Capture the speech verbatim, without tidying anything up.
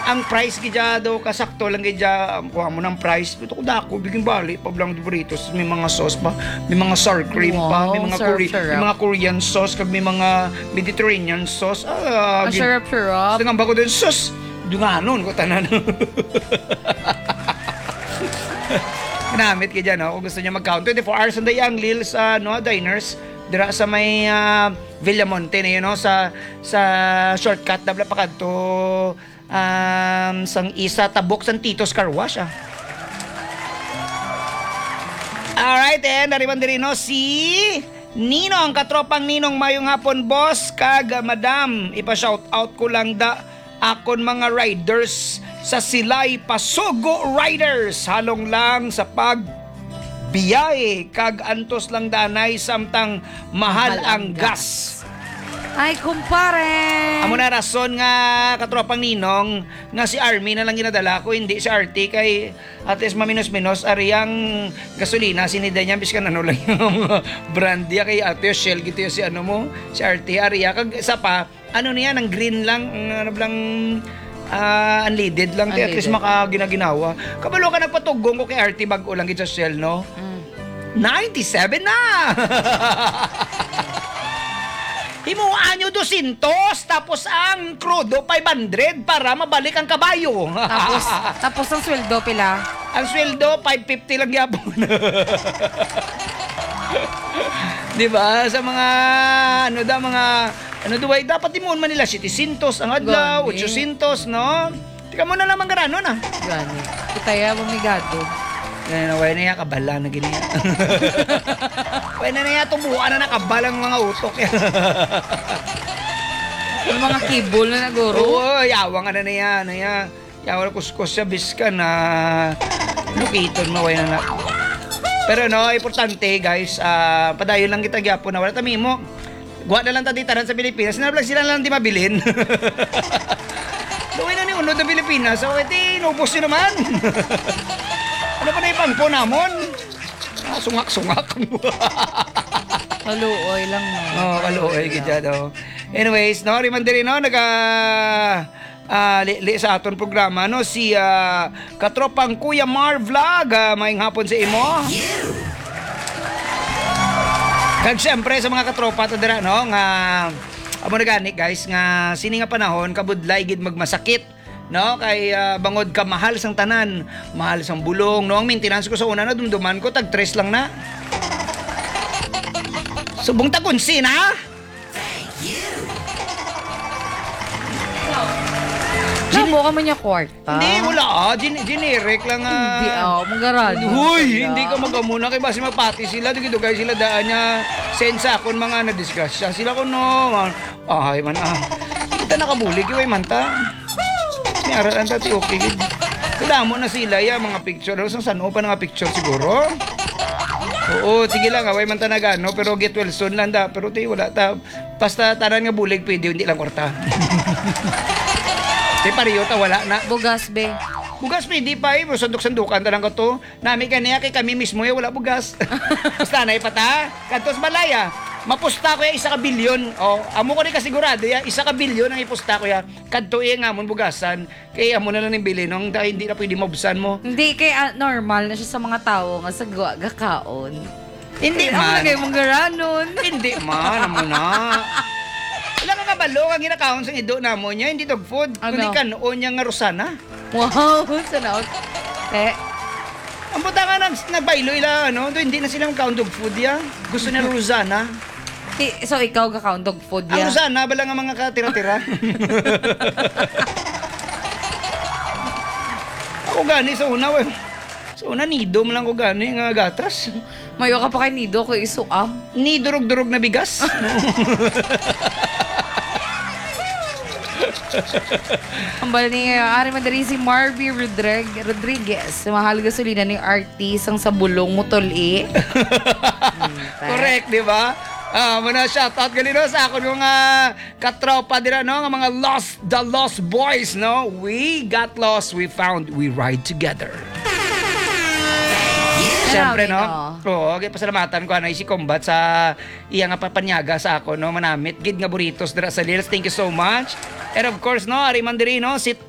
ang price gidya daw kasakto lang gidya um, kuha mo ng price. Ito ko dako biging bali pa blang burritos, may mga sauce pa, may mga sour cream pa, Wow, may mga sarap, Korean, sarap. may mga Korean sauce kag may mga Mediterranean sauce. Ah, Ang sarap-sarap. Dengan bago din sauce. Dunganon ko tanan. Ginamit ka dyan, no? Kung gusto niya mag-count twenty-four hours on the Young Lil sa no, diners dira sa may uh, Villamonte na yun, no? Sa, sa shortcut na pakad to um, sang isa tabok sang Tito's Car Wash, ah. Alright, and nariman din no, si Ninong, katropang Ninong, mayong hapon, boss, kag madam, ipa-shout out ko lang da akon mga riders sa Silay Pasugo Riders, halong lang sa pag biyay kag antos lang danay samtang mahal, Mahal ang ang gas. Ay, kumpare! Amo na rason nga katropang Ninong nga si Army na lang ginadala ko, hindi si R T, kay at least maminos-minos ariyang gasolina sinida niya biskan ano lang yung brand niya, kay ate Shell gito si ano mo si R T ariya kag isa pa ano niya ng green lang ano lang uh, unleaded lang kay at least Unleaded. maka ginaginawa. Kabalo ka nagpatugong ko kay R T bag-o lang gito sa Shell, no? Mm. ninety-seven na. Himuan nyo dusintos, tapos ang krudo five hundred para mabalik ang kabayo. Tapos, tapos ang sweldo pila. Ang sweldo five fifty lang yapon. Di ba? Sa mga ano da mga ano duway dapat timuon man nila seven hundred ang adlaw, Gani. eight hundred, no? Tika mo na naman garano na. Gani. Kitaya mamigado. Yan, way na yan, kabala na ganyan. Way na na yan, tubuan na nakabalang mga utok. Yung mga kibol na naguro. Oo, yawang ka na na yan. Na yan. Yawang na kuskus sa biska na lukiton mo, way na na. Pero no, importante guys, uh, padayon lang kita gyapon na wala tami mo. Guwa na lang ta ditaran sa Pilipinas. Sinablag sila lang di mabilin. Doon na ni unod ng Pilipinas. So, iti, inubos nyo naman. Ano pa na ipangpo namon? Ah, sungak-sungak. Kaluoy lang mo. Oo, oh, kaluoy kita daw. Anyways, no, riman din no, naga ah, li, li sa aton programa no si ah, katropang Kuya Mar Vlog, ah, maayong hapon sa imo. Kag syempre sa mga katropa to dira no nga amo na gani guys nga sini nga panahon kabudlay gid magmasakit no kay uh, bangod ka mahal sang tanan, mahal sang bulong no. Ang maintenance ko sa una na dumduman ko tag tres lang na. Subong ta kunsi na. Namo ka man niya kwarta. Hindi wala ah, Gen- generic lang ah. Hindi ah, magarado. Huy, hindi ka magamuna kay basi mapati sila dito guys sila daan niya sensa kon mga na discuss siya sila ko no. Ay man ah. Kita nakabuli kay man ta. Niaran ta ti okay gid. Kadamo na sila ya mga picture sa sano pa nga picture siguro. Oo, sige lang away man ta nagano pero get well soon lang da pero ti wala ta basta tanan nga bulig pwede hindi lang kwarta. Ti pariyo ta wala na. Bugas be. Bugas pwede pa eh, sandok-sandukan ta lang ka to. Nami kaniya kay kami mismo eh, wala bugas. Basta na ipata. Kantos balaya. Mapusta ko ya isa ka bilyon. O, amo ko ni kasigurado ya, isa ka bilyon ang ipusta ko ya. Kadto eh nga amon bugasan. Kaya amo na lang ng bili nung dahil hindi na pwede mabsan mo. Hindi kay ah, normal na siya sa mga tao nga sa gawa gakaon. Hindi Ang man. lagay mong garanon. Hindi man, amo na. Wala ka kabalo, ang ginakaon sa ido na mo niya, hindi dog food. Ano? Kundi kanoon niya nga Rosana. Wow, sana te. Ang puta nga nag, nagbaylo ila, ano, doon hindi na silang count dog food ya. Gusto niya Rosana. Ti- So ikaw gakaon dog food Ang ya. Rosana, bala nga mga katira-tira. Ako gani sa una, well. Sa una, nido mo lang ko gani, nga gatras. Mayo ka pa kay nido ko isuam. Ni durog-durog na bigas. Ang bala ni uh, Ari Madari si Marvy Rodrig Rodriguez. Mahal gasolina ni artist ang sa bulong mutuli. hmm, Correct, di ba? Ah, muna shoutout gali no sa akon mga katropa dira no, nga mga lost, the lost boys no. We got lost, we found, we ride together. Siyempre, no? Oo, okay, pasalamatan ko na si Combat sa iya nga papanyaga sa ako, no? Manamit. Gid nga burritos dira sa Lils. Thank you so much. And of course, no, Ari Mandiri, no? Si